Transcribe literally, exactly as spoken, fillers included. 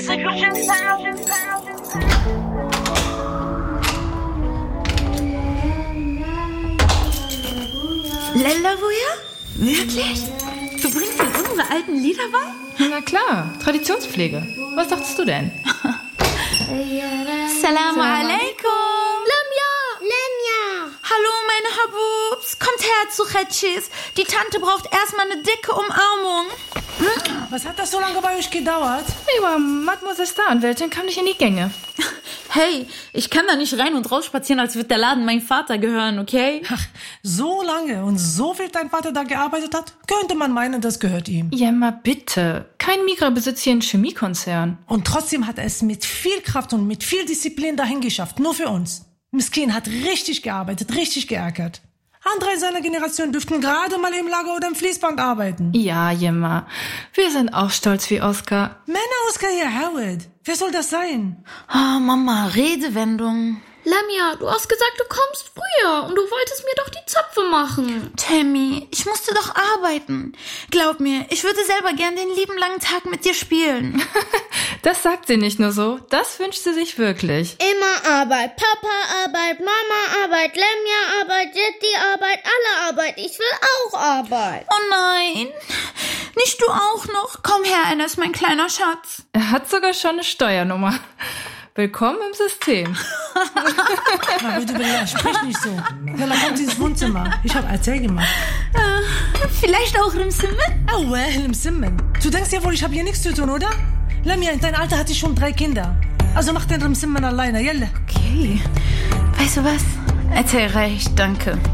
Lelawuja? Wirklich? Du bringst jetzt unsere alten Lieder bei? Na klar, Traditionspflege. Was dachtest du denn? Salam alaikum. Lamia! Lamia! Hallo, meine Habubs. Kommt her zu Chetschis. Die Tante braucht erstmal eine dicke Umarmung. Was hat das so lange bei euch gedauert? Ja, Mademoiselle Staranwältin kam nicht in die Gänge. Hey, ich kann da nicht rein und raus spazieren, als würde der Laden meinem Vater gehören, okay? Ach, so lange und so viel dein Vater da gearbeitet hat, könnte man meinen, das gehört ihm. Ja, mal bitte. Kein Migra besitzt hier einen Chemiekonzern. Und trotzdem hat er es mit viel Kraft und mit viel Disziplin dahin geschafft, nur für uns. Miskin hat richtig gearbeitet, richtig geärgert. Andere in seiner Generation dürften gerade mal im Lager oder im Fließband arbeiten. Ja, Jemma. Wir sind auch stolz wie Oskar. Männer Oskar hier, Howard. Wer soll das sein? Oh, Mama, Redewendung. Lamia, du hast gesagt, du kommst früher und du wolltest mir doch die Zöpfe machen. Tammy, ich musste doch arbeiten. Glaub mir, ich würde selber gern den lieben langen Tag mit dir spielen. Das sagt sie nicht nur so, das wünscht sie sich wirklich. Immer Arbeit. Papa Arbeit, Mama Arbeit, Lamia Arbeit, Jetti Arbeit, alle Arbeit. Ich will auch Arbeit. Oh nein, nicht du auch noch? Komm her, Enes, mein kleiner Schatz. Er hat sogar schon eine Steuernummer. Willkommen im System. Na, bitte, bitte, sprich nicht so. Ja, dann kommt sie ins Wohnzimmer. Ich habe Erzähl gemacht. Äh, vielleicht auch im Simmen? Oh, well, im Simmen. Du denkst ja wohl, ich habe hier nichts zu tun, oder? Lamia, in deinem Alter hatte ich schon drei Kinder. Also mach den Simmen alleine, jelle. Okay. Weißt du was? Erzähl reicht, danke.